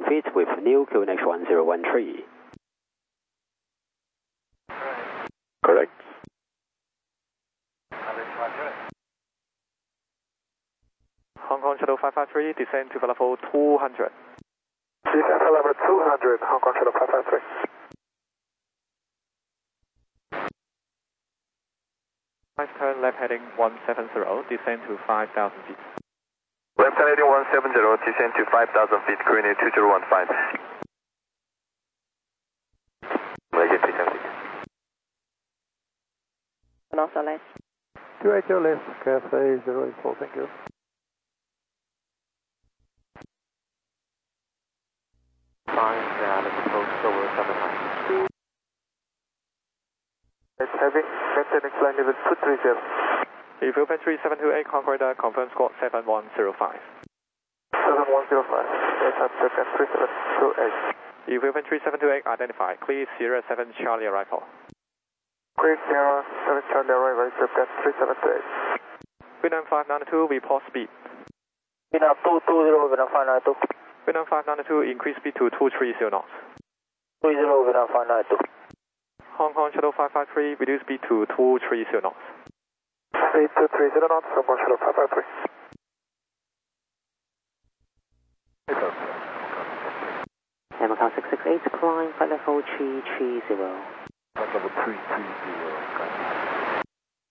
feet with new QNH 1013. Correct. Hong Kong Shuttle 553, descend to level 200. Descend to level 200, Hong Kong Shuttle 553. Nice turn left heading 170, descend to 5,000 feet. Left heading 170, descend to 5,000 feet, coordinate 2015. Make it 370. And also left. 280 left, Cafe 084, thank you. Fine, let's approach over 79. It's heavy, maintain flight level 230. Ethiopian 3728, Concord, confirm squad 7105. 7105, airtime check and 3728. Ethiopian 3728, identified, clear Sierra 7 Charlie arrival. Clear Sierra 7 Charlie arrival, Ethiopian 3728. Vietnam 592, report speed. Vietnam 220, Vietnam 592. Vietnam 592, increase speed to 230 knots. 30, Vietnam 592. Hong Kong Shuttle 553, reduce speed to 230 knots. Speed 230 knots, Hong Kong Shuttle 553. Macau 668, climb flight level 330. Flight level 330,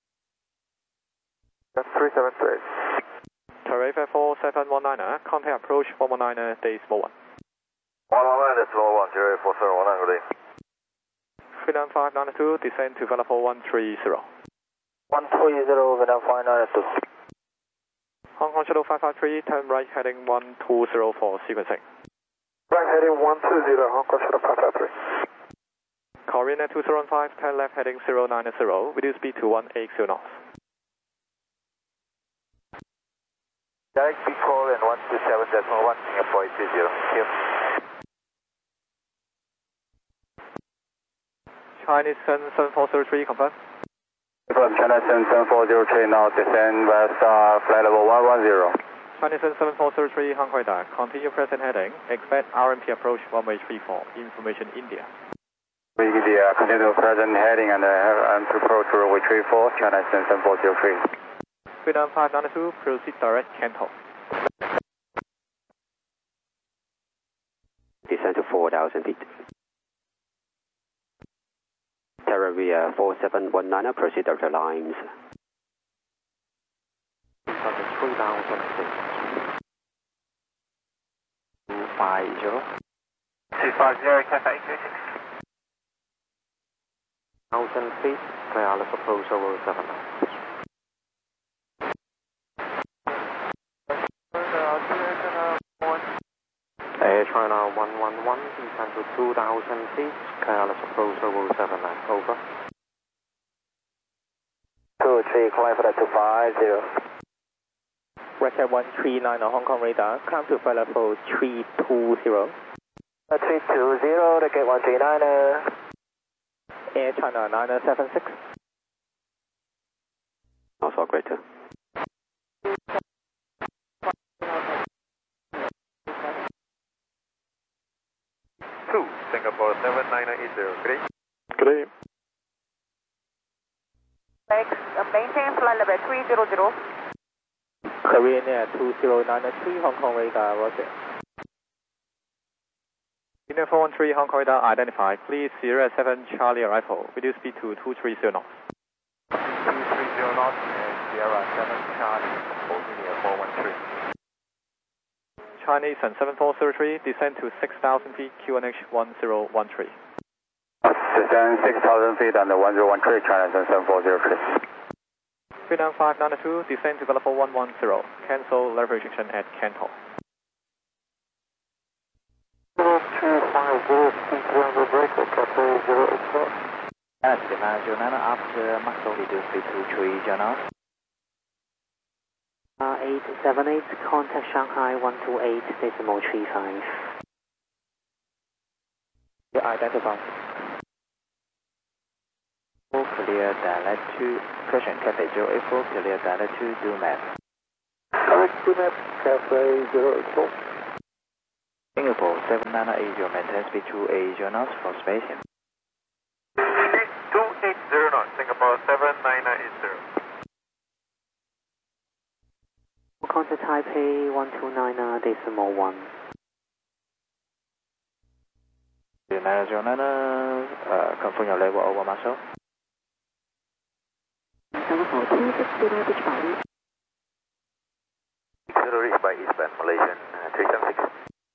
That's 378. Tarifa 4719, contact approach 119, Decimal 1. 119, Decimal 1, Jerry 4719, good day. Vietnam 592, descend to level 130. 130, Vietnam 592. Hong Kong Shuttle 553, turn right heading 120 for sequencing. Right heading 120, Hong Kong Shuttle 553. Korean at 2015, turn left heading 090, reduce speed to 180 knots. Direct speed call and 127.1, Singapore 80. Here. Chinese Sun 7403, confirm. From China Sun 7403, now descend west flight level 110. Chinese Sun 7403, Hong Kong, continue present heading, expect RMP approach runway 34, information India. We continue present heading and approach runway 34, China Sun 7403. Vietnam 592, proceed direct Canton. Descend to 4,000 feet. Terravia 4719, proceed direct lines. 3,000 feet. 250. 250, Cathay 86. 1,000 feet, clear, let's approach over 7. Air China 111, descend to 2,000 feet, clear, let's approach over 7, over. 23, climb for that 250. Roger 139 on Hong Kong radar, climb to flight level 320. 320, to get 139. Air China 976. Also greater. Singapore 7980, good day. Good day. Maintain flight level 300. Korean Air 2093, Hong Kong radar, roger. India 413, Hong Kong radar identified, please Sierra 7 Charlie arrival, reduce speed to 230 knots. 230 knots and Sierra 7 Charlie, India 413. Chinese Sun 7403, descend to 6,000 feet, QNH 1013. Descend 6,000 feet and 1013, China Sun 7403. Vietnam 592, descend to level 110, cancel level restriction at Canton. 0250, speed 300 breaker, Cathay 084. Japan 09, after Maxwell reduce speed to 3 knots. 878, contact Shanghai 128, decimal 35. Identify. Clear direct to Persian Cafe 084, clear direct to do map. Direct to map, Cafe 084. Singapore 7980, maintain speed 280 knots for spacing. Speed 280 knots, Singapore 7980. Contact Taipei 129.1. United 09, confirm your level over Marshall. Telephone 260 Beach Bali. Reached by Eastern Malaysian 376.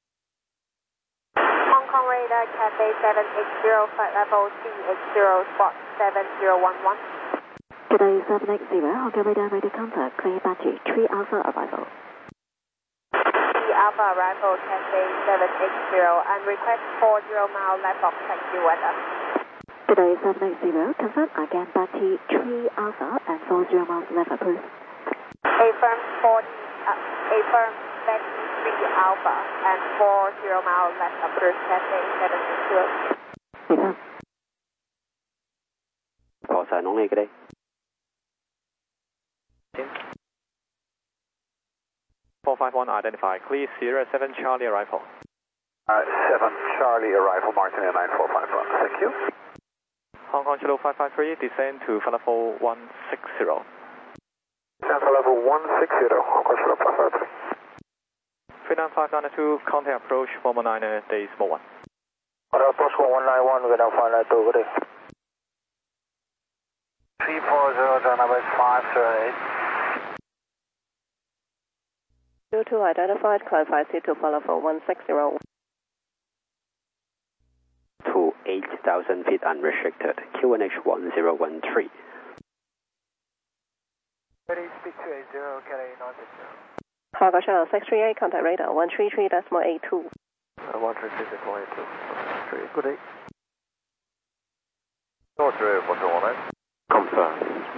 Hong Kong radar Cathay 780, flight level C80, spot 7011. Today 780, Hong Kong radar radio contact, clear Battery 3 Alpha arrival. 3 Alpha arrival Cathay 780 and request 40 mile left of taxi weather. Today 780, confirm again Battery 3 Alpha and 40 miles left approved. Affirm Battery 3 Alpha and 40 mile left approved Cathay 780. Confirm. Call sign only today. 451 identify, clear Sierra 7 Charlie arrival. 7 Charlie arrival, Martin Air 9451. Thank you. Hong Kong Kilo 553, descend to flight level 160. Descend to level 160, Hong Kong Kilo 553. 39592, contact approach 119 Decimal 1. Approach 191, Vietnam 592, good day. 340, John Abbas 508. 02 identified, clarify C to follow for 160. To 8,000 feet unrestricted. QNH 1013. Ready, speed 280, Cathay 960. Hong Kong Channel 638, contact radar 133.82. 133.82. Good day. North Road 121. Confirm.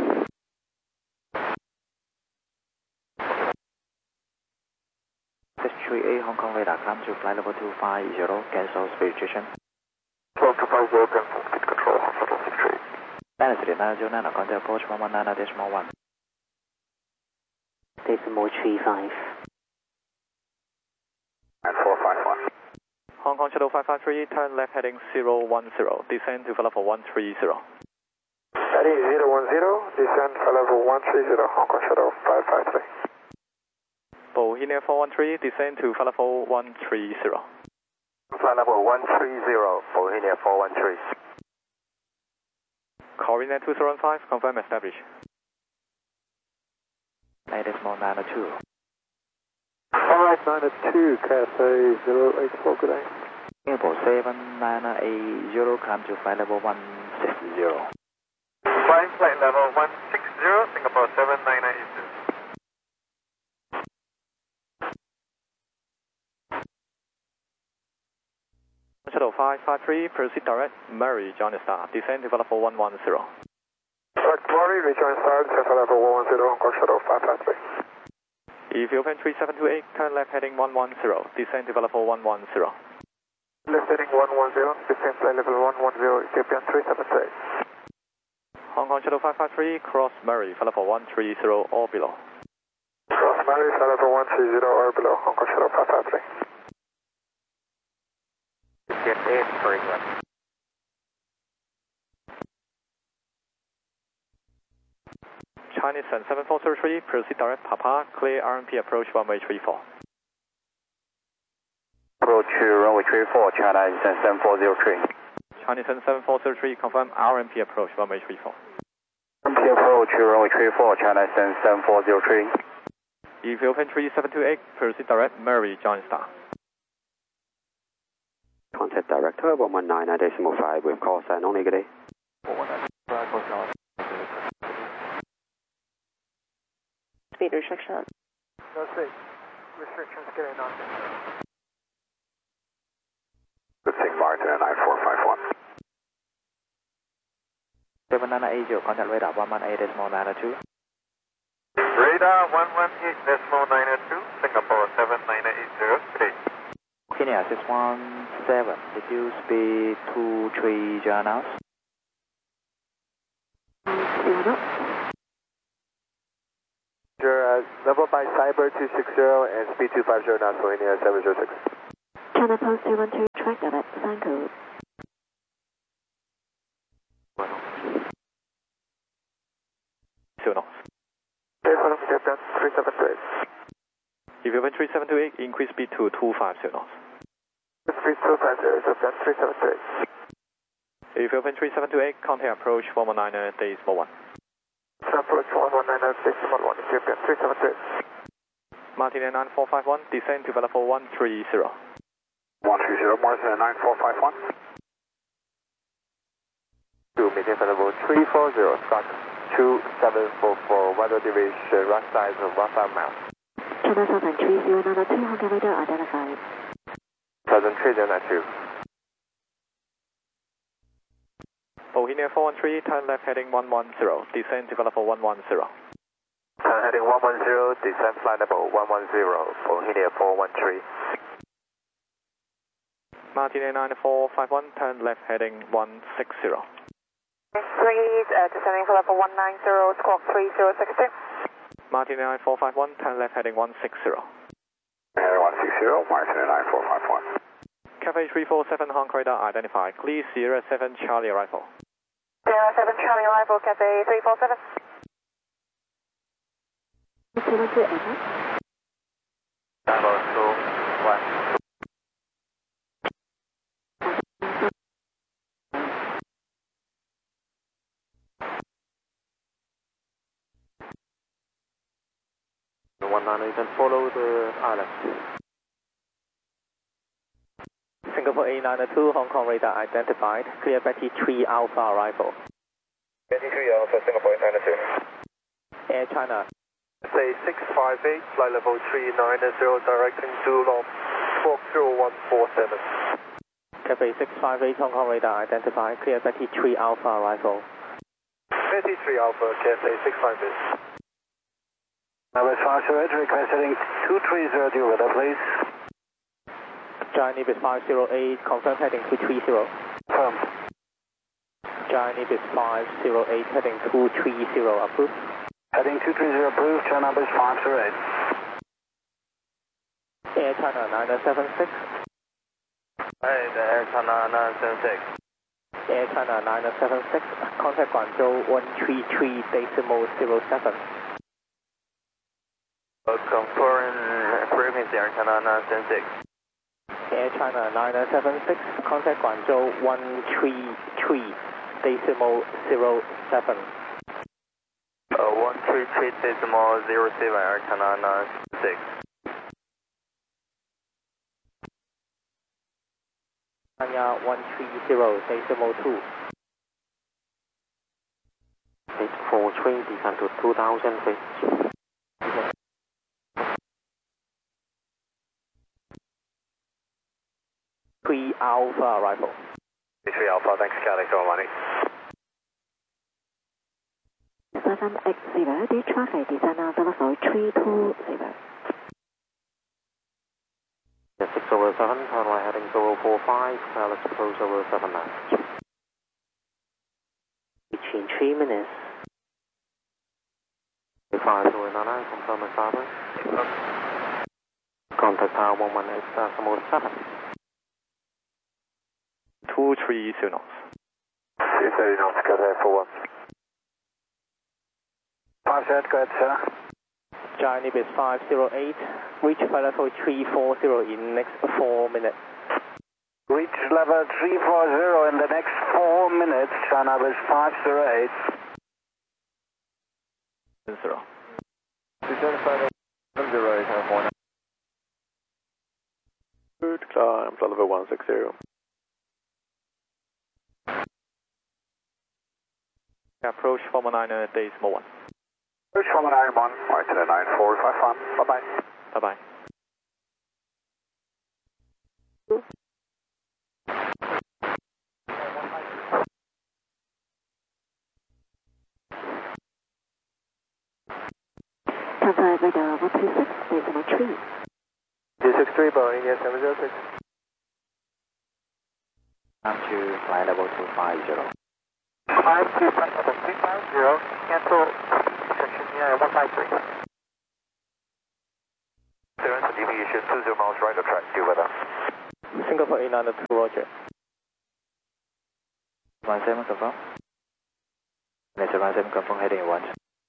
Hong Kong radar, climb to flight level 250, cancel speed restriction. Climb 250, cancel speed control, hospital 63. Dynasty 909, contact approach 119.1. Decimal 35. And 451. Hong Kong Kilo 553, turn left heading 010, descend to flight level 130. Heading 010, descend for level 130, Hong Kong Shadow 553. Bohemia 413, descend to flight level 130. Flight level 130, Bohemia 413. Coordinate 2015, confirm establish. Decimal 902. Alright, 902, Cathay 084, good day. Singapore 7980, climb to flight level 160. Flying flight level 160, Singapore 7980. Shuttle 553, proceed direct, Murray, John Star, descend to level 110. Direct Murray, rejoin start, descend for level 110, Hong Kong Shadow 553. If you open 3728, turn left heading 110, descend to level 110. Left heading 110, descend flight level 110, Ethiopian 378. Hong Kong Shuttle 553, cross Murray, level 130 or below. Cross Murray, flight level 130 or below, Hong Kong Shadow 553. Get 8, very good. Chinese and 7433, proceed direct Papa, clear RMP approach runway 34. Approach runway 34, China is 7403. Chinese and 7433, confirm RMP approach runway 34. RMP approach runway 34, China is 7403. If you open 3728, proceed direct Murray, John Star. Contact Director 119.5 with call sign only today. Speed restriction. No speed. Restrictions getting on. Good thing, Martin at 9451. 7980, contact radar 118.902. Radar 118.902, Singapore 7980, please. Kenya 617, reduce speed 23 knots. Level by Cyber 260 and speed 250 knots, Bohemia 706. China Post 212, track direct, thank you. Two knots. Aircraft Japan 3728. If you open 3728, increase speed to 250 knots. Speed 250, Japan 3728. If you open 3728, contact approach 119 decimal 1. Approach 119 decimal 1, Japan 3728. Martin 9451, descend to level 130. 130, Martin 9451. To maintain level 340, start 2744, weather division, right side of 15 miles. China Southern 3092, Hong Kong radar identified. Southern 3092. Bohemia 413, turn left heading 110, descend to level 110. Turn heading 110, descend flight level 110, Bohemia 413. Martin 9451, turn left heading 160. 3, descending for level 190, squawk 3062. Martin 9451, turn left heading 160. Air 160, Martin 9451. Cafe 347, Hong Kong radar identified. Clear Sierra 7 Charlie arrival. Sierra 7 Charlie arrival, Cafe 347. 212 Echo. Level 2, 1. The 190, you can follow the island. Singapore A902, Hong Kong radar identified. Clear Betty 3 Alpha arrival. Betty 3 Alpha, Singapore 902. Air China. Say 658, flight level 390, directing Zulu, squawk 0147. Cafe 658, Hong Kong radar identified. Clear Betty 3 Alpha arrival. Betty 3 Alpha, Cafe 658. Number 508, request heading 230, weather please. Giant Ibis 508, confirm heading 230. Confirm. Giant Ibis 508, heading 230, approved. Heading 230 approved, China Ibis 508. Air China 976. Hey, the Air China 976. Air China 976, contact Guangzhou 133.07. Confirm frequency Air China 976. Air China 976, contact Guangzhou 133.07. 133.07 Air China 976. Anya 130.2. 843, descend to 2,000 feet. 3 Alpha arrival. 3 Alpha, thanks Charlie, so money. 780, the traffic descend on level 320. 6 over 7, turn right heading 045, let's approach over 7 now. Between 3 minutes. 5099, confirm established. Contact tower 118.7. 230 knots. 230 knots, go ahead for 1. 5 set, go ahead sir. Giant Ibis 508, reach flight level 340 in next 4 minutes. Reach level 340 in the next 4 minutes, China Ibis 508. 0. Descend flight level 0, California. Good climb, flight level 160. Approach 419 decimal 1. Approach 491, Martin 9451. Bye-bye. Bye-bye. Confirm radar 126, decimal 3. 263, Boeing 706. Come to flight level 250. 52, flight level 250, cancel section 153. Clearance and deviation 20 miles right of track, due weather. Singapore 892, roger. 17 confirm. Mr. 17 confirm heading 1.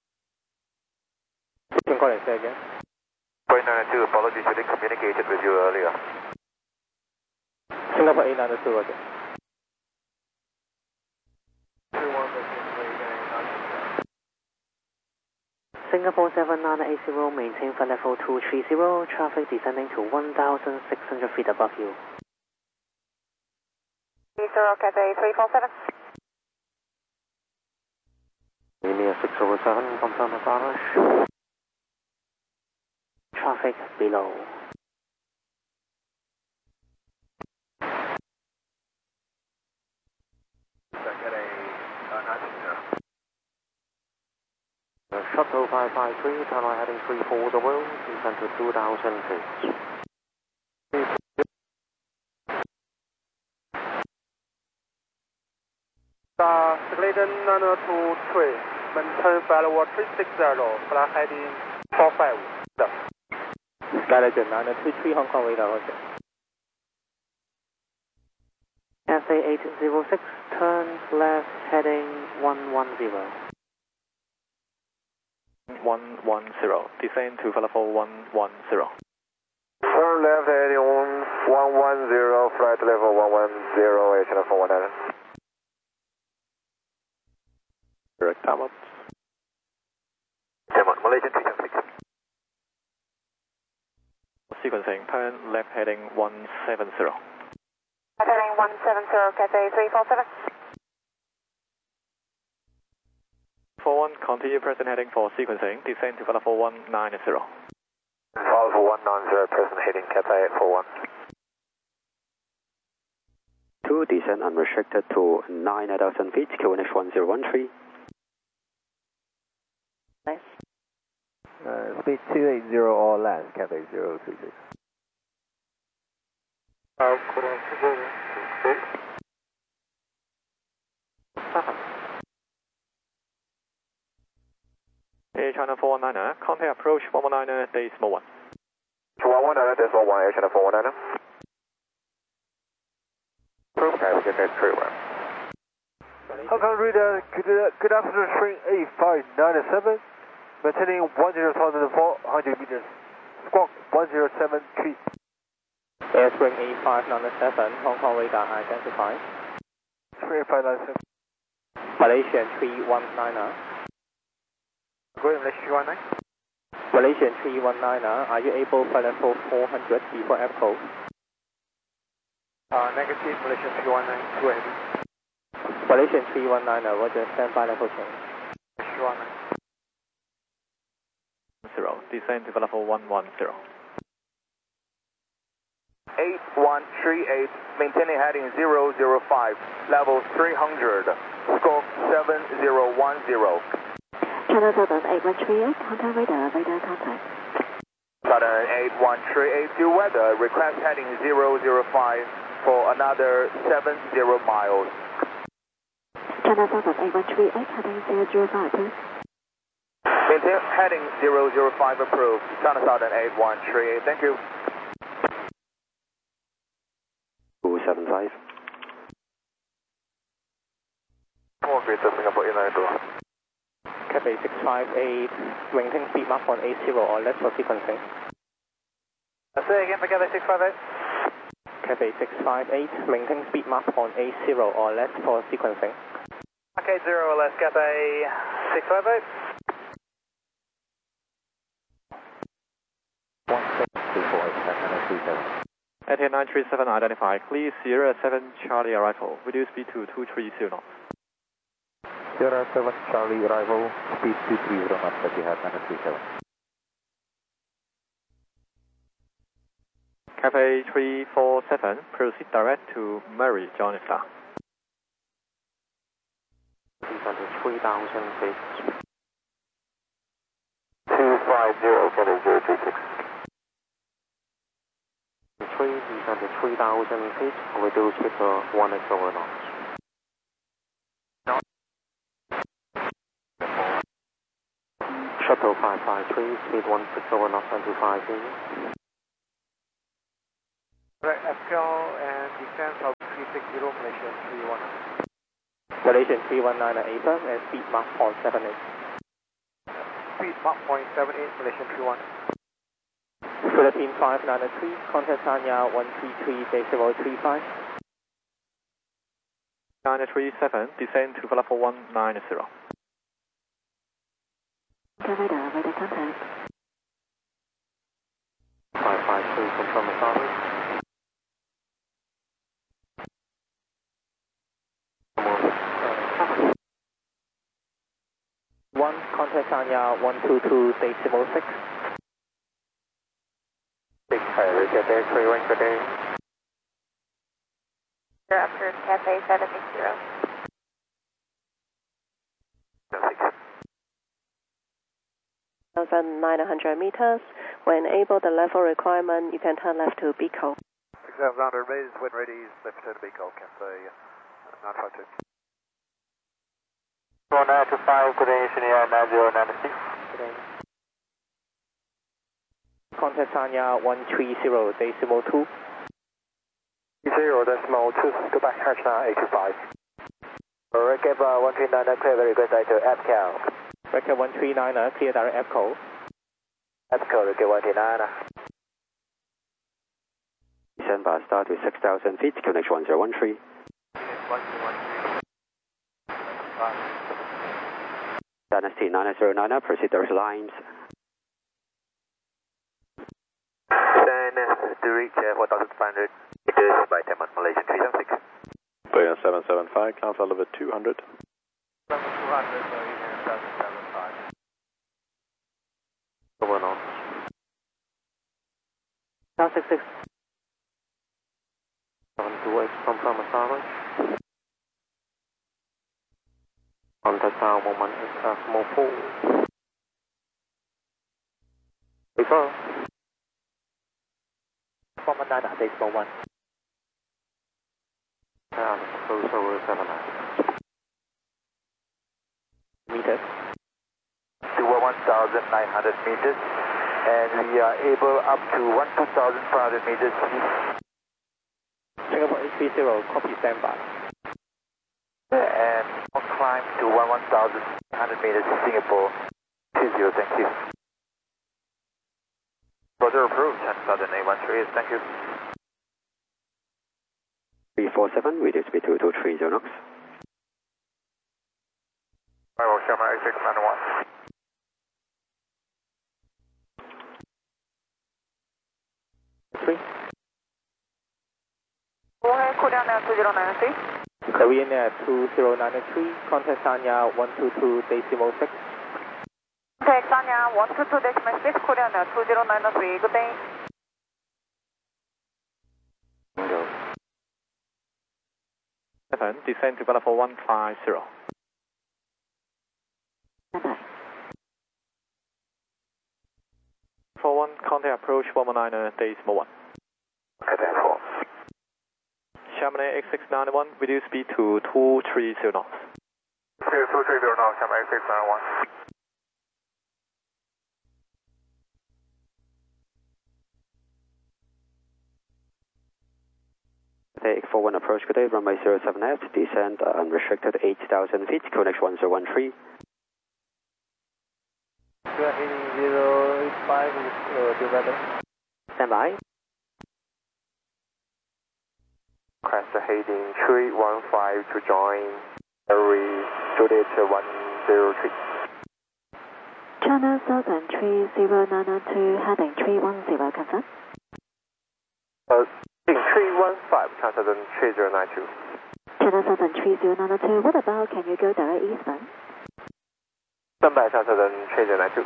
Can call and say again. 892, apologies, we didn't communicated with you earlier. Singapore 892, roger. Singapore 7980, maintain flight level 230, traffic descending to 1,600 feet above you. 30 Cathay 347. India 607, confirm the barrage. Traffic below. Shuttle 553, turn right heading 34 the world, descend to 2,000 feet. Clayton 923, maintain flight level 360, flight heading 45. Sky Legend 923, Hong Kong radar, roger. SA 1806, turn left heading 110. 110. Descend to flight level 110. Turn left heading 110, flight level 110, channel 419. Direct downwards. Demon, Malaysian 376. Sequencing, turn left heading 170. Heading 170, Cathay 347. 41, continue present heading for sequencing, descend to flight level 190. Flight level 190, present heading Cathay 841. 2, descend unrestricted to 9,000 feet, QNH 1013. Nice. Speed 280 or less, Cathay 036. Air China 419, contact approach 119, decimal 1. 119, decimal 1, Air China 419. Okay, we get that straight right. Hong Kong radar, good afternoon, train 8597, maintaining 10,400 meters, squawk 1073. Airspring 8597, Hong Kong radar identified. Train 8597. Malaysian 319. Going Malaysia 319. Malaysian 319, are you able flight level 400 before airport? Negative, Malaysian 319, 280. Malaysian 319, roger, standby level change. 319. Descend to flight level 110. 8138, maintaining heading 005, level 300, scope 7010. Channel Southern 8138, contact radar, radar contact. Southern 8138, due weather, request heading 005 for another 70 miles. Channel Southern 8138, heading 005, please. Maintain heading 005 approved, China Southern 8138, thank you. 275. Greater Singapore 892. Cathay 658, maintain speed mark on A0 or less for sequencing. Say again for Cathay 658. Cathay 658, maintain speed mark on A0 or less for sequencing. Okay, 0 or less, Cathay 658. 1624, Air 937 identified. Clear Sierra 7 Charlie arrival. Reduce speed to 230 knots. Sierra 7 Charlie arrival, speed 230 knots that you have 937. Cathay 347, proceed direct to Mary Johnstown. Descend to 3,000 feet. 250, Cathay 036. 3, descend to 3,000 feet, reduce speed to 180 knots. Shuttle 553, speed 160 knots, 25 feet. Right, FPL and Malaysian 319. Malaysian 319 at AFM and speed mark 0.78. Speed Mach 0.78, Malaysian 31. Philippine 5993, contact Sanya 133.035. 937, descend to level 190. Radar, radar contact. 552, confirm massage. One, contact Sanya 122.6. Big Fire, Cathay 31, good day. After Cathay 760. 1,900 meters. When able the level requirement, you can turn left to Bicol. 6,700 meters, wind ready, left to Bicol, Cathay 952. 4925, good day, Senior 9096. Contact Sanya 130.2. 0.2, go back, hatch now, 825. Recap 139, clear, very good, to APCAL. Recap 139, clear direct EPCO. APCAL, recap 139. Descend by star to 6,000 feet, QNH 1013. Dynasty 909, proceed direct lines. To reach 4,500 meters by Taiwan, Malaysian 376. 775, climb flight level 200. 200, Malaysian 775. Over and on. 966. 728, confirm massage. Contact tower moment Mo 4. Before. 419 at decimal 1. Close over 79. Meters. To 1,900 meters, and we are able up to 2,500 meters. Singapore 830, copy standby. And climb to 1,100 meters, Singapore 20, thank you. Further approved, 10,813, thank you. 347, reduce speed to 230 knots. Arrival Sherman 8691. Go ahead, cool down now 2093. Korean Air 2093, contact Sanya 122.6. Contact Sanya 122.6, cool down now 2093, good day. Bingo. 7, descend to level 150. Bye-bye. 41, contact approach 119.1. Okay, 4. Chamonix X691, reduce speed to 230 knots. 230 now, Sherman 8691. Take 41 approach, good day, runway 07 descend unrestricted 8,000 feet, QNH 1013. We are heading 085 with the weather. Stand by. Crest heading 315 to join Harry Juliet 103. China Southern 30992, heading 310, confirm. Heading 315, Southern 3092. China Southern 30992, what about, can you go direct eastbound? Standby, Southern 3092.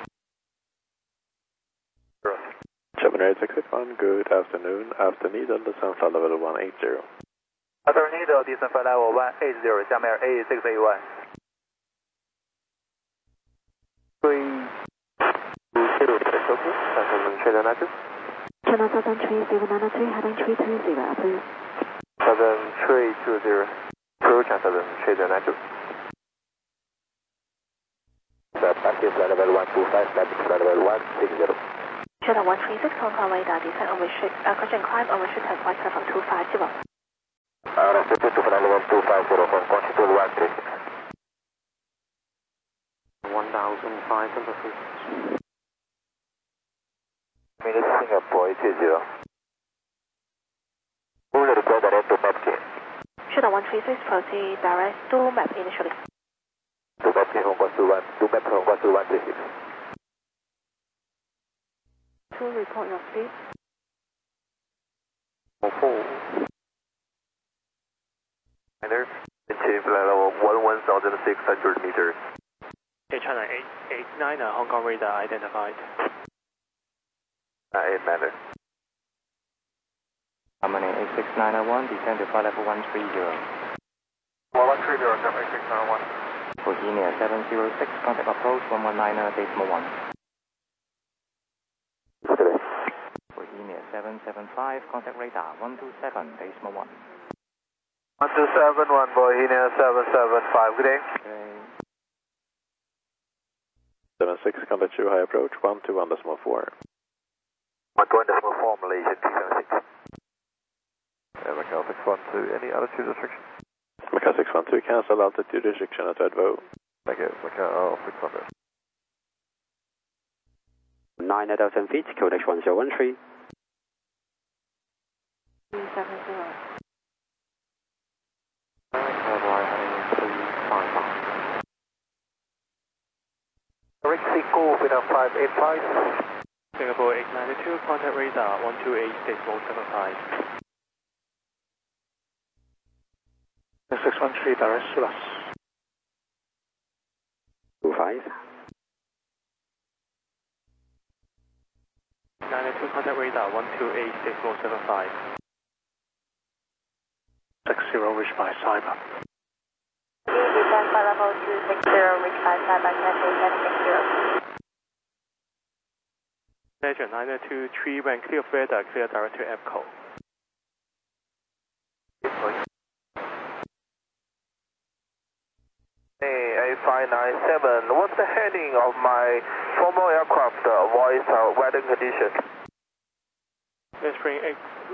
Gemini 861, good afternoon. After Needle, descend flight level 180. After Needle, descend flight level 180, 下面 A681. 320, Southern 3092. China Southern 30992, heading 320, approve. Southern 320, approach Southern 3092. Active flight level 125, flight level 160. Channel 136, Hong Kong radar, descend on restrict, correction climb on restricted flight level 250. 5 Delta Fruit. Minus Singapore 80. Move the report direct to map K. Shooter 136, proceed direct to map initially. To map K, Hong Kong 21, to map Hong Kong 2136. To report your speed. 4. Achieve level 11,600 meters. China 889, Hong Kong radar identified. 8 matter. Harmony 86901, descend to flight level 130. 130, 86901. Bohemia 706, contact approach 119.1. Bohemia 775, contact radar 127.1. 1271, Bohemia 775, good day. Okay. 76, contact Shanghai approach 121.4. 121.4, Malaysian 276. Macau 612, any altitude restriction? Macau 612, cancel altitude restriction at Edvo. Thank you, Macau 600. 9,000 feet, Codex 1013. 370. Correct, Seco, Vietnam 585. Singapore 892, contact radar 128.75. 613, direct Sulas. 25. 92, contact radar 128.75. 60, reached by Cyber. Descend flight level 260, reach by Cyber, Cathay 760. Legend 923, when clear of radar, clear direct to EPCO. Hey, A597, what's the heading of my former aircraft voice weather condition? Spring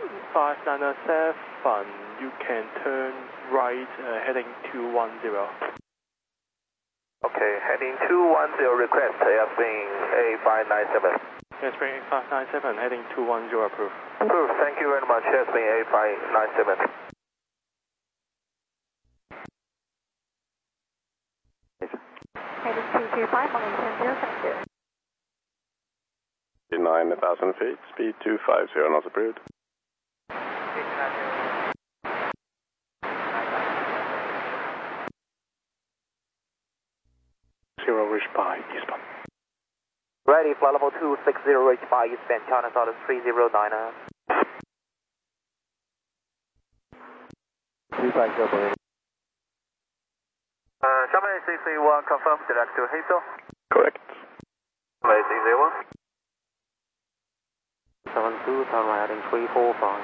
597, you can turn right, heading 210. Okay, heading 210 request, Spring A597. Spring 597, heading 210 approved. Approved, thank you very much, Spring A597. Heading 225, Malaysian 070. 9,000 feet, speed 250, not approved. Reached by eastbound. Ready, flight level 260, reached by eastbound, China Southern 309. 350. China 631, confirm, direct to Hazel. Correct. China 631. 72, turn right heading 345.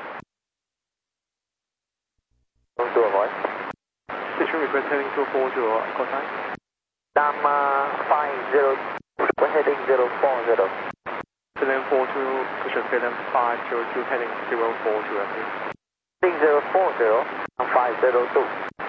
Don't do a voice. Station request heading 240, call sign. Dama 50, we're heading 040. Finland 42, push Finland 502, heading 040, approved. Heading 040, 502.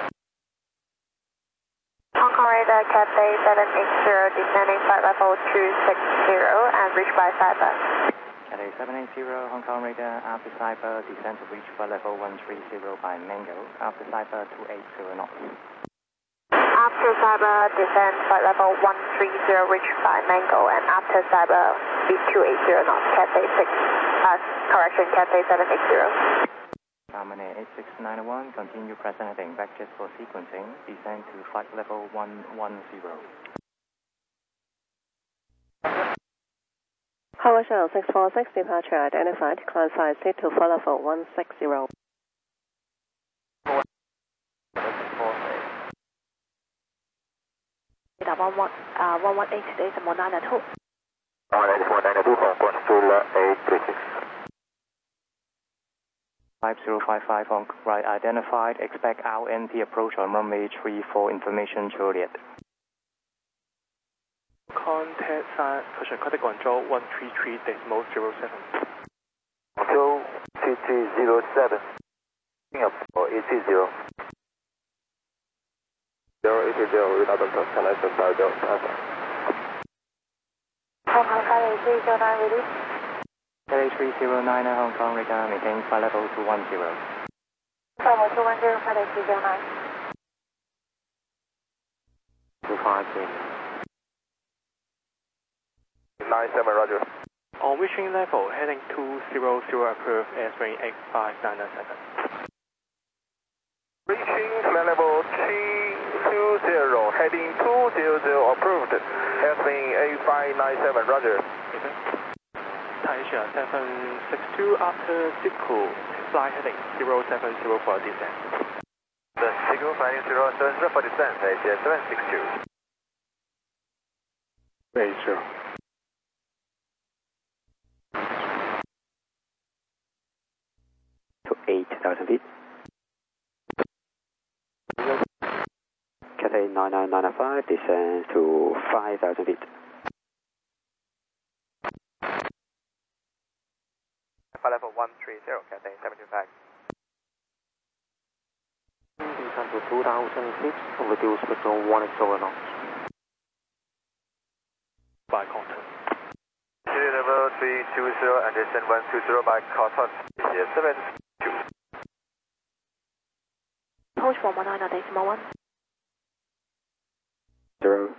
Hong Kong radar, Cathay 780, descending flight level 260, and reach by Cyber. Cathay 780, Hong Kong radar, after Cyber, descend to reach flight level 130 by Mango, after Cyber 280 knots. After Cyber, descend flight level 130, reach by Mango, and after Cyber, speed 280 knots, Cathay 780. Harmony 86901, continue present heading, vectors for sequencing, descend to flight level 110. Howard Shell 646, departure identified, climb 56 to flight level 160. Radar 118 today, 192. 192, Hong Kong, Sula 836. 5055 on right identified, expect RNT approach on runway 34, information Juliet. Contact sign, push contact control 133.07. Control CT07. Singapore 80. 080, United Constellation Delta. Hong Kong 309 ready. Delhi 309 Hong Kong radar, maintain flight level 210. Bravo 210, Delhi 309. 253. 97, roger. On reaching level, heading 200, approved airstream 85997. Reaching flight level 320, heading 200, approved. Airplane 8597, roger. Taisha 762 after Siku, flight heading 070 for descent. The signal flying 070 for descent, Taisha 762. 80. To 8,000 feet. Cathay 9995 descends to 5,000 feet. Flight level 130, Cathay 725. Descend to 2,000 feet, reduce speed to 180 knots. By Cotton. City level 320 and descend 120 by Cotton, Taisha 762. Approach 119 decimal 1. 0.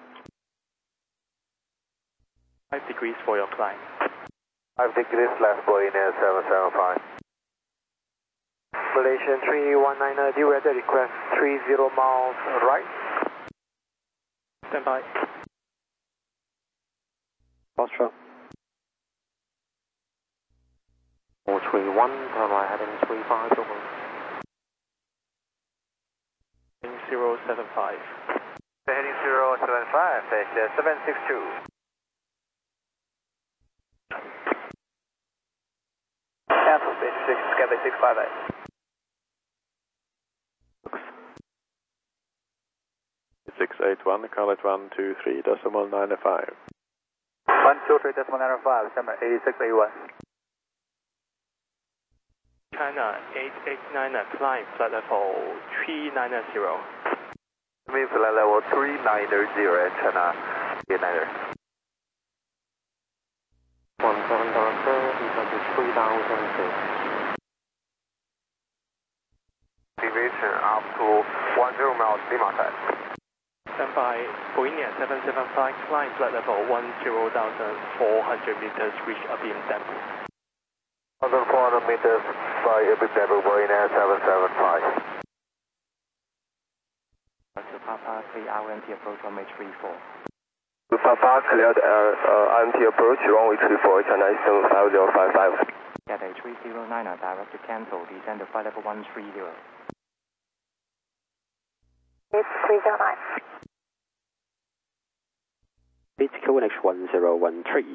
5 degrees for your climb. 5 degrees left, Boeing 775. Malaysian 319, do weather request 30 miles right. Stand by. Foxtrot. 431, turn right heading 35 over. 075. Heading 075, Taisha 762. Cancel, base 6, Cathay 658. 681, call it 123.95. 123.95, December 8681. China 889, climb flight level 390. Means flight level 390, China 890. 17 director, descend to 3,000 feet. Deviation up to 10 miles, Lima side. Stand by. Boeing 775, climb flight level 10,400 meters, reach abeam depth. 1,400 meters by abeam depth, Boeing 775. To Papa 3 RMT approach runway 34. Papa cleared IMT approach, runway 34, China Eastern 5055. Cathay 309, direct to cancel, descend to flight level 130. It's 309. It's QNH 1013.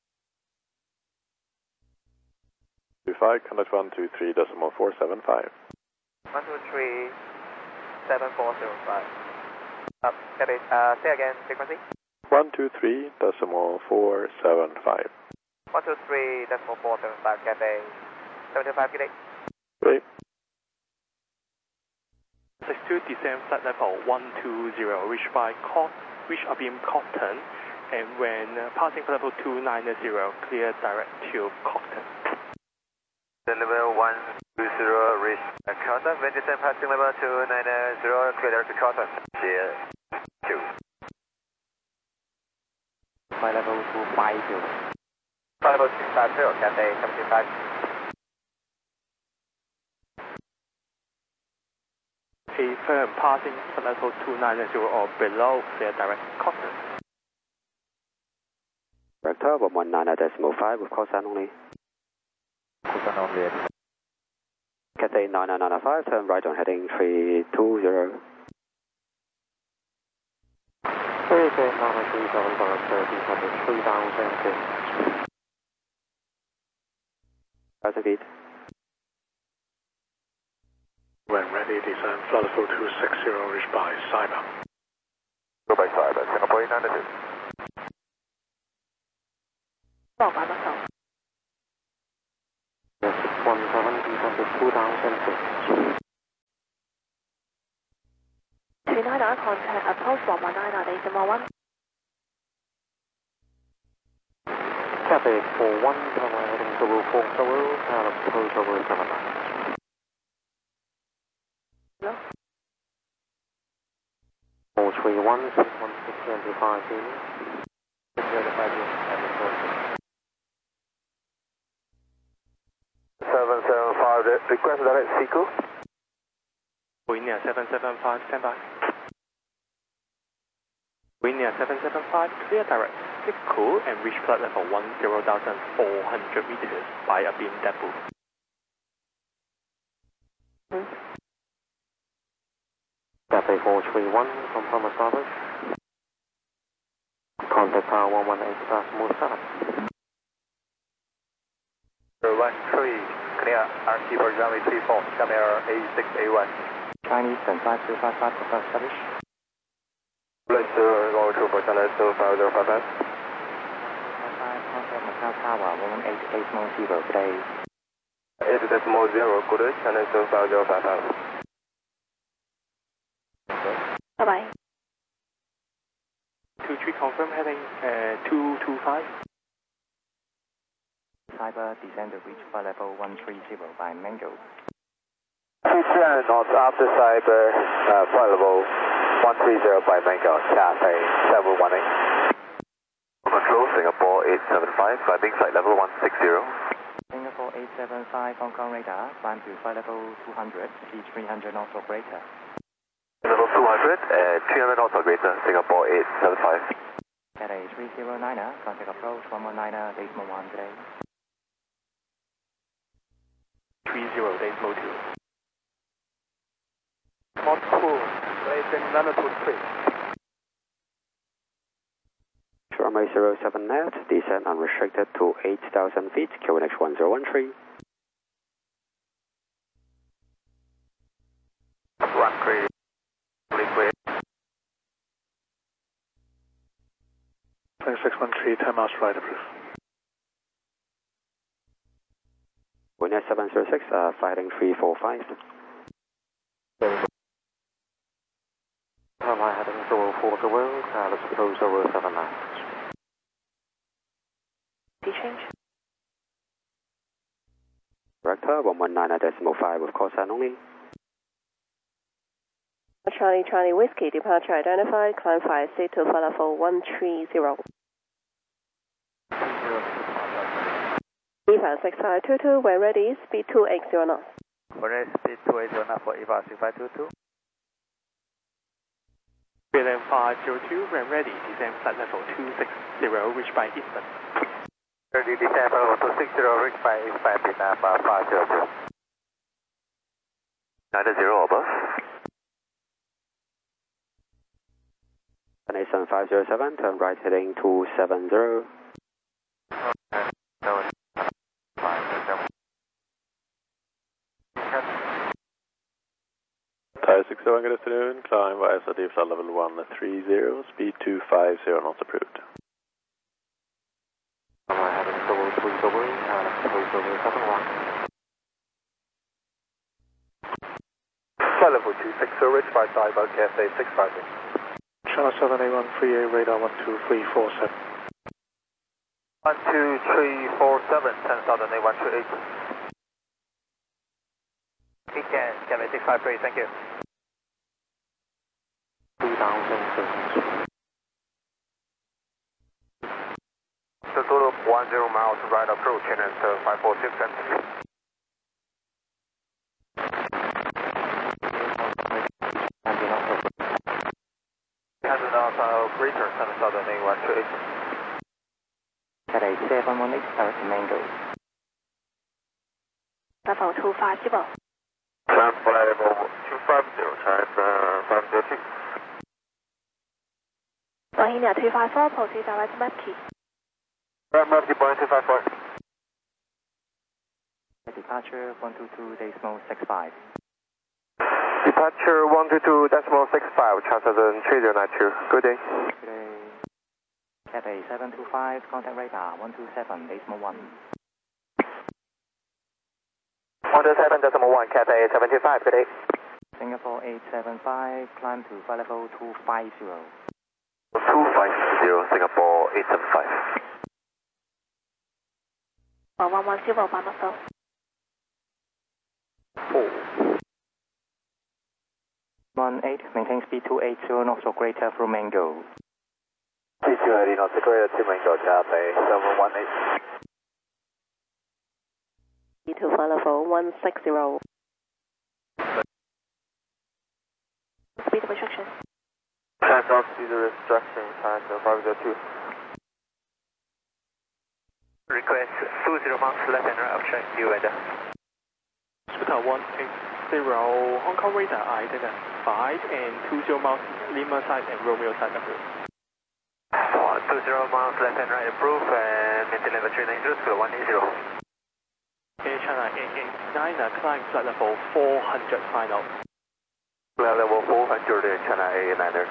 25, call it 123.475. 123, 7405. Cathay, say again, frequency? 123.475. 123.475, Cathay 75, good day. Great. 62 descend flight level 120, reach abeam Cotton, and when passing flight level 290, clear direct to Cotton. Level 120, reach Cotton, when descend passing level 290, clear direct to Cotton. Clear 2. Flight level 250. Flight level 650, Cathay 75. A firm passing flight level 290 or below, clear direct Cotton. Director 119.5 with call sign only. Call sign only. Cathay 9995, turn right on heading 320. Cathay 937, director, descend to 3,000 feet. 1,000 feet. When ready, descend flight level 260, reach by Saipa. Go by Saipa, Singapore 892. 报完了手。 617, descend to 2,000 feet. 299 contact, approach 119 decimal 1. Traffic 41, runway heading 040, pilot approach over 7 miles. Hello? 431, 616, anti-5 Junior. 775, request direct Seco. Winia 775, stand by. Winia 775, clear direct Seco and reach flight level 10,400 meters by a beam depot. Cathay 431, confirm a starboard. Contact power 118 fast smooth start. 13, clear, RT for runway 34, come here A6A1. Chinese 10555, confirm establish. Let's go to for China 5055. Contact Macau Tower 118.0 today. 8.0, good, China 5055. Bye-bye. 23 confirm heading 225. Cyber descend to reach flight level 130 by Mango. 210 knots after Cyber, flight level 130 by Mango, Cathay 718. Control, Singapore 875, climbing flight level 160. Singapore 875, Hong Kong radar, climb to flight level 200, speed 300 knots or greater. Level 200 and 300 knots or greater, Singapore 875. Cathay 309er, contact approach 119er, decimal 1 today. 30 decimal 2. Mod cool, raising latitude 3. Runway 07 net, descend unrestricted to 8,000 feet, QNH 1013. 13, liquid. 2613, 10 miles right approve. Winia 706, fighting 345. Runway heading 040, pilot approach over 7 miles. Change. Director 119.5 with call sign only. Charlie Whiskey, departure identified, climb 5 seat to flight level 130. EVA 6522, when ready, speed 280 knots. When ready, speed 280 knots for EVA 6522. KLM 502, when ready, descend flight level 260, reach by Eastern. Ready, descend flight level 260, reach by Eastern, Vietnam 502. 90 above. Nissan 507, turn right heading 270. Tower 601, good afternoon. Climb via SRT flight level 130, speed 250, not approved. Runway heading 030, pilot approach over 71. Flight level 260, reach by Cyber, Cathay 650. China 78138, radar 12347. 12347, 10,818. Weekend, Cathay 653, thank you. 3,000. The total of 10 miles right approach and it's 546 centimeters. Greater 7,818. Cathay 718, direct Mango. Level 250. Time flight level 250, time 502. Bohemia 254, proceed direct Mapkey. Map key point 254. Departure 122.65. Departure 122.65, China 3092. Good day. Good day. Cathay 725, contact radar 127.1. 127.1, Cathay 725, good day. Singapore 875, climb to flight level 250. 250, Singapore 875. 110by Mango. 18, maintain speed 280 knots or greater through Mango. Speed 280 knots or greater to Mango, Cathay 718. To flight level 160. Speed restriction. Hands off speed restriction, time 502. Request 20 miles left and right uptrack, new weather. Scooter 180, Hong Kong radar identified and 20 miles Lima side and Romeo side approved. 20 miles left and right approved and maintain level 390, Scooter 180. Air China 889, climb flight level 400 final. Flight level 400, Air China 889er.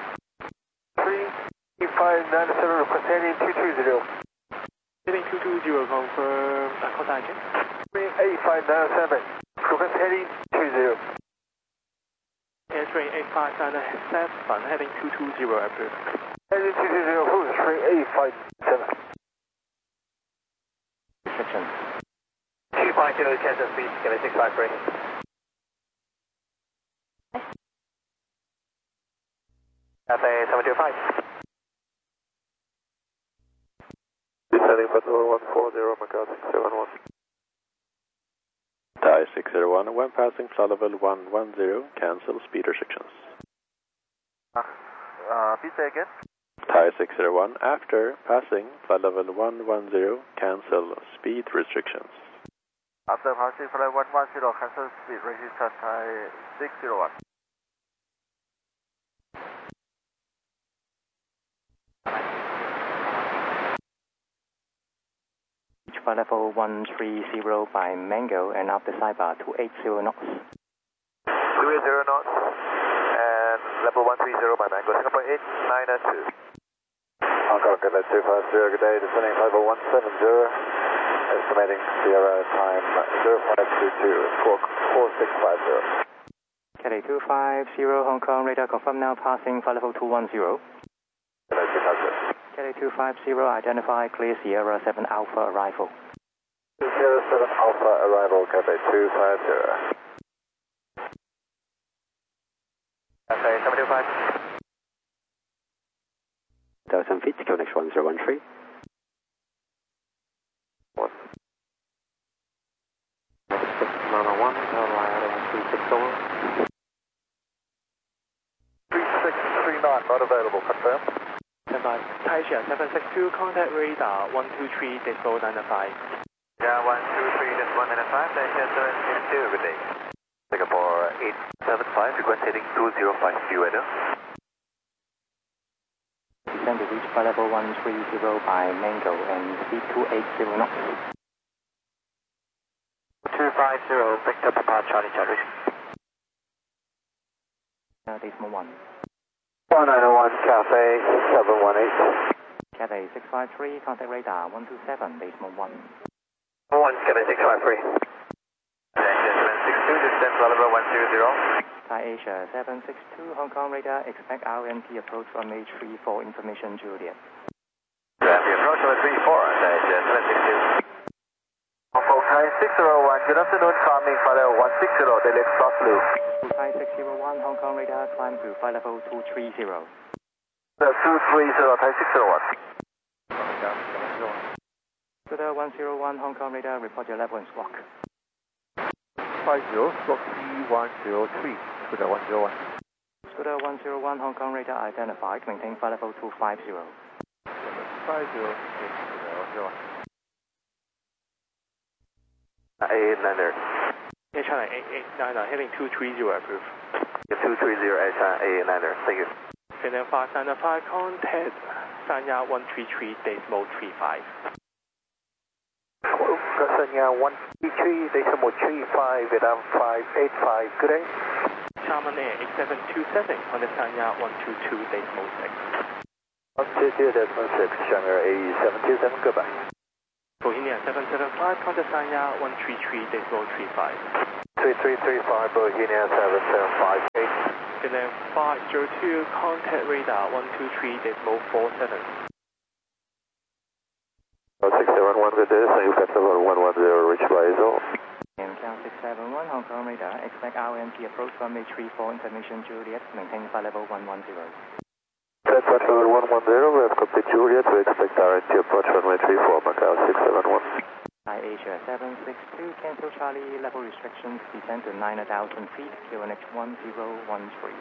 3597, request heading 220. Heading 220, confirm, contact engine. 8597, request heading 20. Airtrain 8597, heading 220 approved. Heading 220, who's train 857? Restriction. 250, cancel speed, Kilo 653. Cathay 725. Descending for 140, Macau 671. Thai 601, when passing flight level 110, cancel speed restrictions. Please say again. Thai 601, after passing flight level 110, cancel speed restrictions. After passing flight 110, cancel speed restrictions, Thai 601. Flight level 130 by Mango and after sidebar 280 knots. 280 knots and level 130 by Mango, Singapore 892. Hong Kong, good day, 250, good day, descending level 170, estimating Sierra time 0522, squawk 4650. Cathay 250, Hong Kong radar confirm now passing flight level 210. Cathay 250, identify clear Sierra 7 Alpha arrival. Sierra 7 Alpha arrival, Cathay 250. Cathay 725. 1,000 feet, QNX 1013. What? 691, Carolina 360. 3639, not available, confirm. Standby. Taisha 762, contact radar 123.95. Yeah, 123.195, Taisha 762, good day. Singapore 875, request heading 205, weather. Descend to reach flight level 130 by Mango and speed 280 knots. 250, Victor Papa Charlie Charlie. Decimal 1. 1901, Cathay 718. Cathay 653, contact radar 127, decimal 1. 1, Cathay 653. Taisha 762, descend flight level 100. Thai Asia 762, Hong Kong radar, expect RNP approach from H34, information Juliet. Rapid approach over 34, Taisha 762. Hong Kong Thai 601, good afternoon, climbing flight level 160, Delhi Express Blue. Thai 601, Hong Kong radar, climb to flight level 230. 230, Thai 601. Scooter 101, Hong Kong radar, report your level and squawk. 50, squawk C103, Scooter 101. Scooter 101, Hong Kong radar identified, maintain flight level 250. 50, Scooter 101. 889er. Air China 889, heading 230 approved. 230, Air China 889er, thank you. Finland 595, contact Sanya 133.35. Sanya 133.35, Vietnam 585, good day. Charman Air 8727, contact Sanya 122.6. 122.6, Shanghai 8727, goodbye. Bohemia 775, contact Sanya 133.35. 3335, Bohemia 7758. Finland 502, contact radar 123.47. 671, good day, so you got level 110, reach by ISO. Count 671, Hong Kong radar, expect RMT approach runway 34, information Juliet, maintain flight level 110. Flight level 110, we have complete Juliet, we expect RMT approach runway 34, Macau 671. Thai Asia 762, cancel Charlie, level restrictions, descend to 9,000 feet, QNH 1013.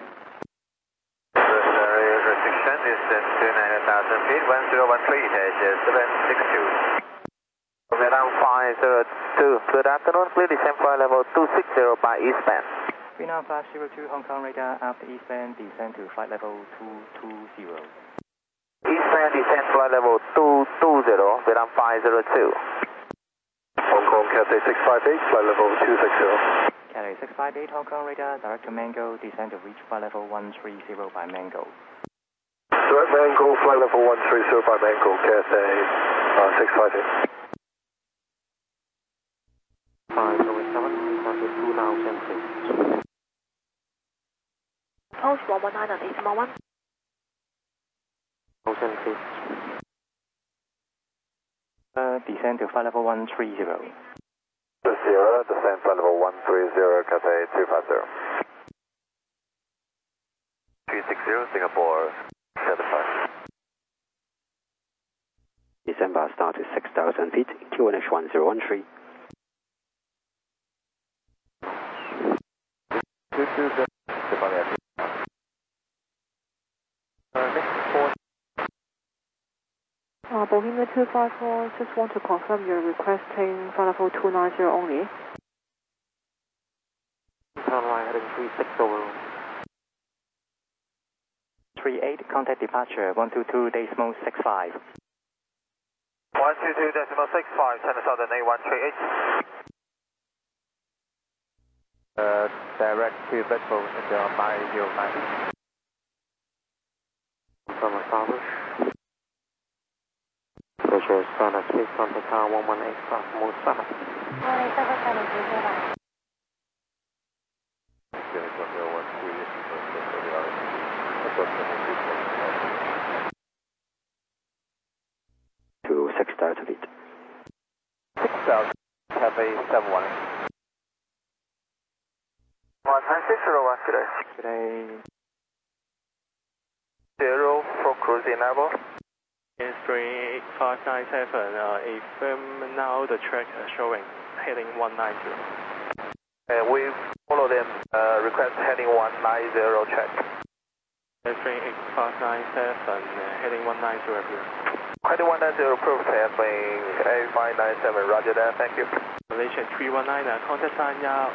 Restriction descend to 9,000 feet, 1013, Asia 762. Vietnam 502, good afternoon, clear descent flight level 260 by eastband. Vietnam 502, Hong Kong radar, after eastband, descend to flight level 220. Eastband descent flight level 220, Vietnam 502. Hong Kong Cathay 658, flight level 260. Cathay 658, Hong Kong radar, direct to Mango, descend to reach flight level 130 by Mango. Direct Mango, flight level 130 by Mango, Cathay 658. 507, traffic 2000 feet. Post 119 and 811. 1000 feet. Descend to flight level 130. Sierra, descent flight level 130, Cathay 250. 360, Singapore 75. December start to 6,000 feet, QNH 1013. Bohemia 254, just want to confirm you're requesting flight level 290 only. Runway heading 36 over. 38, contact departure 122 decimal 65. 122 decimal 65, China Southern A138. Direct to Bedford at 909. From establish. Pressure sun at 6 on the car 118 cross mode 7. 187 To 6,000 feet. 6,000, Cathay 718. 19601, good day. Today, 0 for cruising level. Is 38597, affirm now the track showing heading 190. We follow them, request heading 190 check. 38597, heading 190 approve. Heading 190 approved, tapping A597, roger that, thank you. Malaysia 319, contact Sanya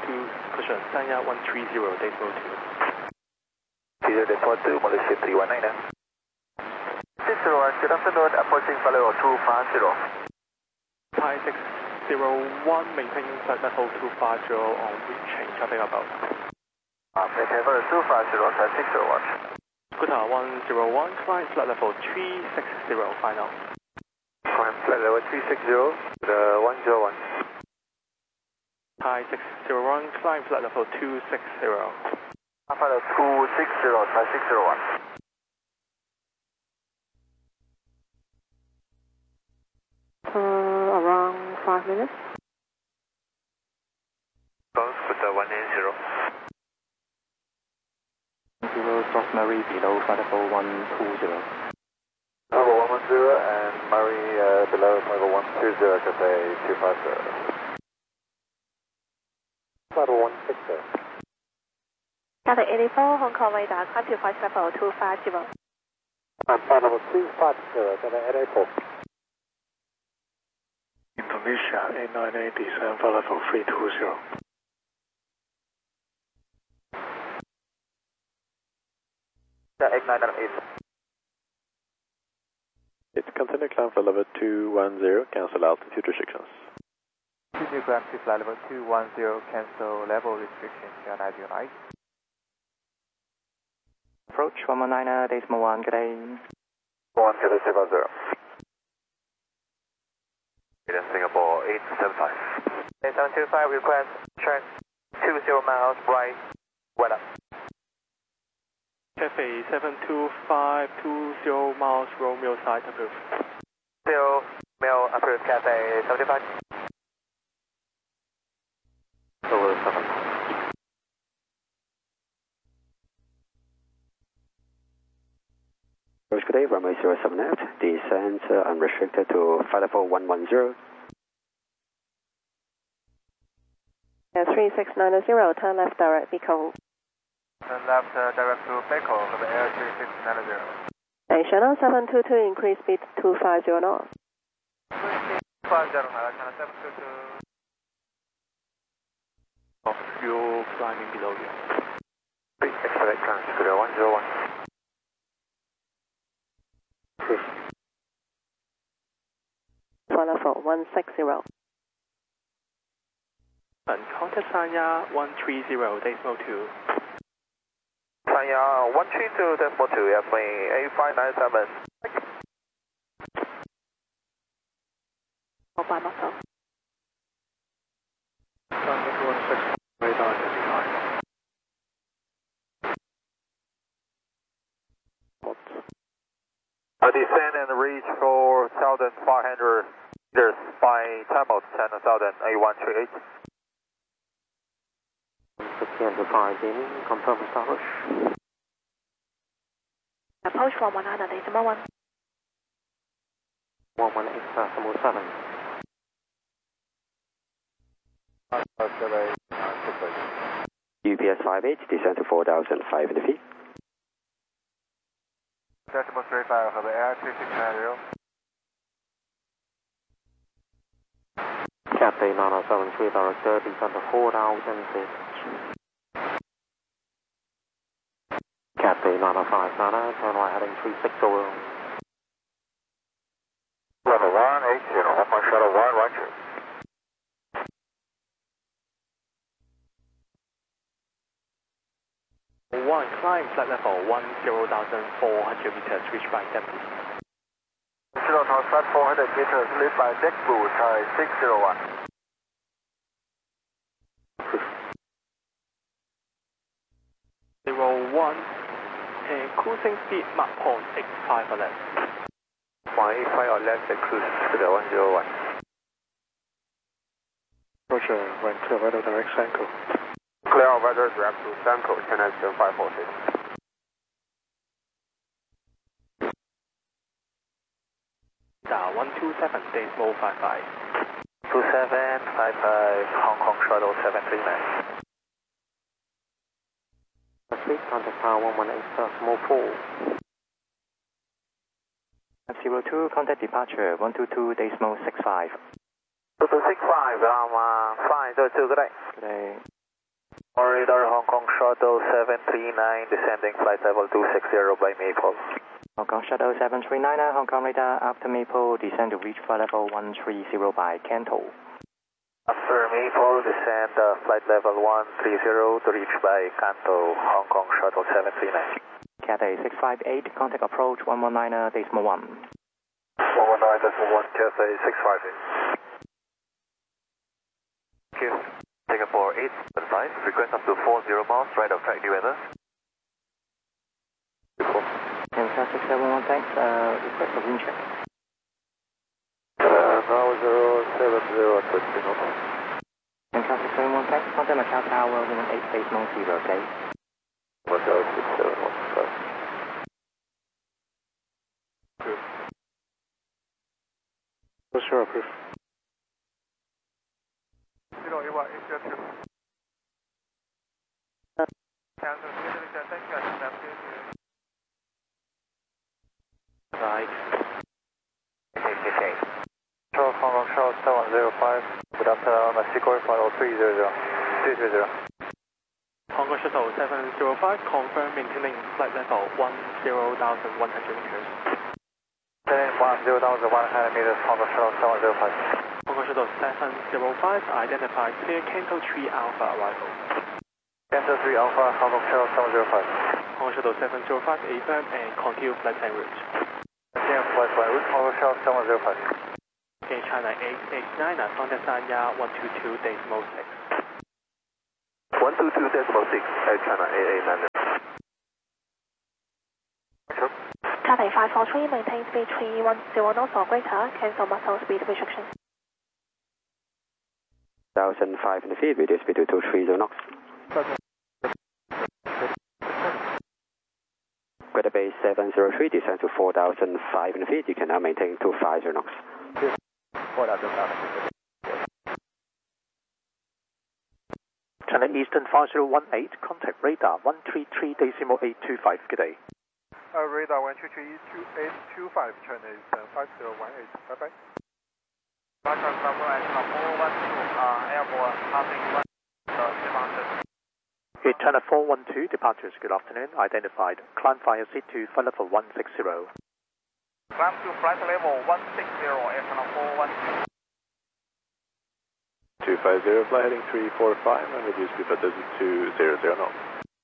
130, decimal 2. 042, Malaysia 319. 601, good afternoon, approaching flight level 250. Thai 601, maintain flight level 250 on reaching, traffic about. Maintain flight level 250, Thai 601. Scooter 101, climb flight level 360, final. Climb flight level 360, 101. Thai 601, climb flight level 260. Flight level 260, Thai 601. Around 5 minutes. Scooter 180. 0 cross Murray below flight level 120. Level 110 and Murray below level 120, Cathay 250. Level 160. Cathay 84, Hong Kong radar, climb to flight level 250. Flight level 250, Cathay 84. Indonesia 898, descend flight level 320. It's continue climb for level 210, cancel altitude restrictions. Continue climb to flight level 210, cancel level restrictions, United Unite. Approach 119, decimal 1, good day. 1, Cathay 250. Singapore 875. 8725, request track 20 miles right, weather. Cathay 725, 20 miles, Romeo side approved. 0 Mail approved Cathay 75. Over 7. Good day, runway 07 left, descent unrestricted to flight level 110. 3690, turn left direct Beacon. Turn left direct to Beacon for the air 3690. Channel 722, increase speed to 50 knots. 50 Channel 722. Of fuel climbing below you. Expedite climb, Scuderia 101. Flight level 160. Contact Sanya 130.2. Sanya 132.2, airplane A597. By myself. Contact 16, radar design. Descend and reach 4,500 meters by time of 10,000 A138. 605 in, confirm establish. Approach from 100, decimal 1. 118.7. UPS 58, descend to 4,500 feet. Decimal 35 for the air 3690. Cathay 973 director, descend to 4,000 feet. Cathay 905 Nana, turn right heading 360. Level 180, Hong Shuttle 112. One, climb flight level 10,400 meters, reached by depth. Shuttle flight 400 meters, reached by deck blue, 601. One, and cruising speed Mach 0.85 or less. 185 or less, cruise Scuderia 101. Roger, when clear weather direct Sanko. Clear weather direct to Sanko, China 7546. Down 127.55. 2755, Hong Kong Shuttle 739. Contact tower 118.4. F02, contact departure 122.65. 2265, fine, 2 good day. Good day. Radar Hong Kong Shuttle 739, descending flight level 260 by Maple. Hong Kong Shuttle 739, Hong Kong radar after Maple, descend to reach flight level 130 by Canto. After Maple, descend flight level 130 to reach by Canto, Hong Kong Shuttle 739. Cathay 658, contact approach 119.1. 119.1, Cathay 658. Thank you. Singapore 875, frequency up to 40 miles, right of track, new weather. MCAS 671, thanks. Request for wind check. Now 070 touching over. MCAS 671, thanks. Contact Macau Tower 18.0, okay? Macau 671, thanks. Sure, approved. 081, 802. Cancel, thank you. Right. Okay. Hong Kong Shuttle 7105, good afternoon, Sequoia Flight 300. Hong Kong Shuttle 705, confirm maintaining flight level 10,100 meters. 10,100 meters, Hong Kong Shuttle 705. Hong Kong Shuttle 705, identify clear Canto 3 Alpha arrival. Canto 3 Alpha, Hong Kong Shuttle 705. Hong Kong Shuttle 705, affirm and continue flight en route. Continue flight en route, Hong Kong Shuttle 705. Okay, China 889, contact Sanya 122.6. 122.6, China 889. Cathay Cathay 543, maintain speed 310 knots or greater, cancel muscle speed restriction. 1,500 feet, reduce speed to 230 knots. Weather base 703, descend to 4,500 feet, you can now maintain 250 knots. 4,500. China Eastern 5018, contact radar 133.825, good day. Radar 133.825, China Eastern 5018, bye-bye. Roger, Bravo at 412, airborne, passing 1, departure. China 412, departures, good afternoon, identified. Climb via C2, flight level 160. Climb to flight level 160, Air China 412. 250, fly heading 345 and reduce speed by 200 knots.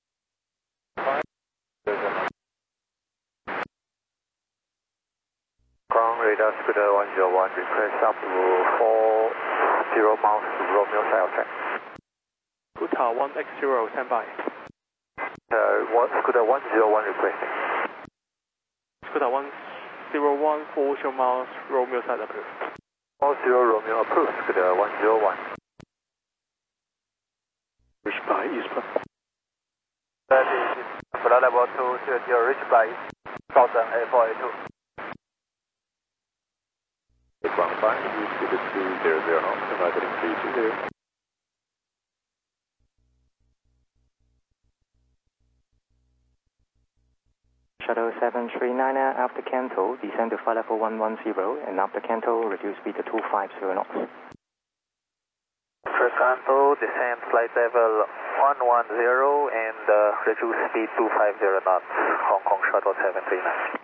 Ground radar Scooter 101, request up to 40 miles to Romeo South track. Scooter 1X0, stand by. Scooter 101 requesting. Scooter 101, 40 miles, Romeo side approved. 40 Romeo approved, Scooter 101. Reach by eastbound. 30, flight level 230, reach by Southern A482. 815, reduce speed to 200 knots, and right heading 320. Shuttle 739 after Canto, descend to flight level 110, and after Canto, reduce speed to 250 knots. First Canto, descend flight level 110 and reduce speed 250 knots, Hong Kong Shuttle 739.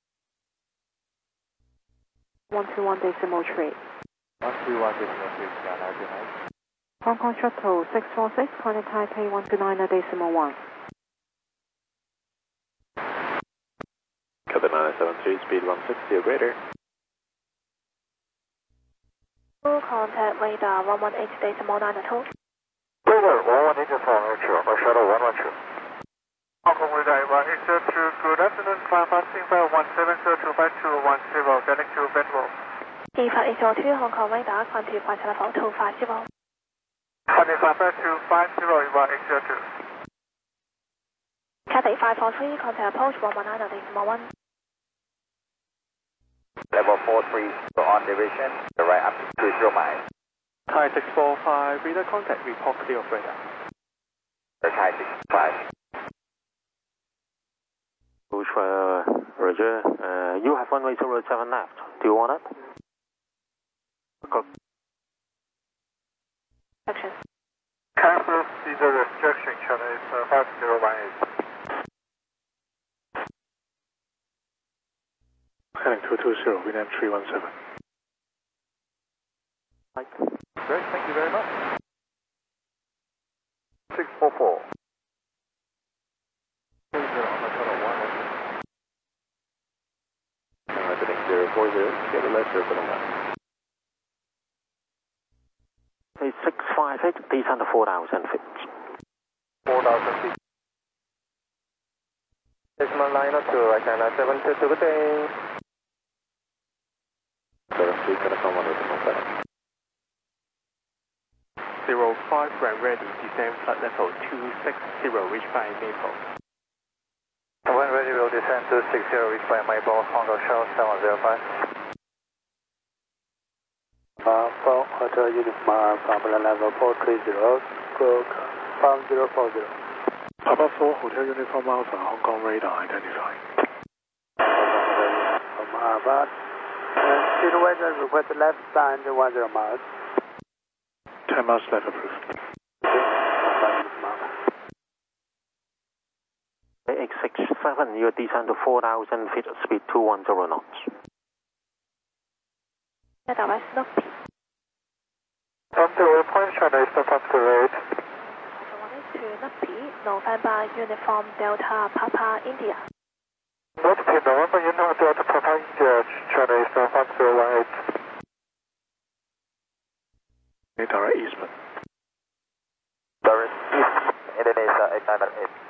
121.3. 121.3, Hong Kong Shuttle 646, contact Taipei 129.1. Cathay 973, speed 160 or greater. Contact radar 118.902. Radar 118.902, Shuttle 112. Hong Kong radar 118.2, good afternoon, climb passing by 1702510, getting to Bengal. 2802, Hong Kong radar, climb to flight level 250. 250, 250, Cathay 543, contact approach 119.1. Level 43, on division, right up to 30 miles. Thai 645, radar contact, report clear of radar. Thai 65. Roger, you have runway 07 left. Do you want it? Action. Cancel Caesar restriction, China is 5018. Heading 220, Vietnam 317. Great, thank you very much. 644. 30 on the Shuttle 1. Heading 040, get a left circle on that. 658, descend to 4,000 feet. 4,000 feet. Decimal 902, right China 722, good day. 73, gonna come on with the back. 05, when ready, descend flight level 260, reach by Maple. When ready, we'll descend 260, reach by Maple, Hong Kong Shuttle 705. Hotel Uniform, Papa level 430, stroke 5040. Papa 4, Hotel Uniform Alpha, Hong Kong radar identified. From Harvard. Speed weather, request left stand 10 miles. 10 miles left approved. X67, you descend to 4,000 feet, speed 210 knots. Radar West North. From the waypoint, China is 508. To Napi, November Uniform Delta Papa India. North P, November Uniform Delta Papa India, China is 5018. Direct eastbound. Direct east, Indonesia 898.